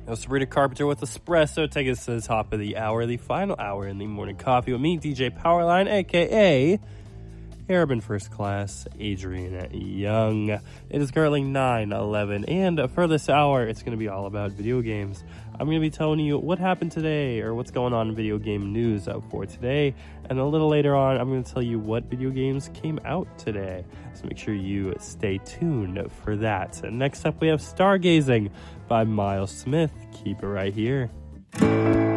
Sabrina Carpenter with Espresso. Take us to the top of the hour, the final hour in the morning coffee with me, DJ Powerline, a.k.a. Airman First Class, Adrian Young. It is currently 9:11, and for this hour, it's going to be all about video games. I'm going to be telling you what happened today, or what's going on in video game news for today, and a little later on, I'm going to tell you what video games came out today. So make sure you stay tuned for that. And next up, we have Stargazing by Miles Smith. Keep it right here.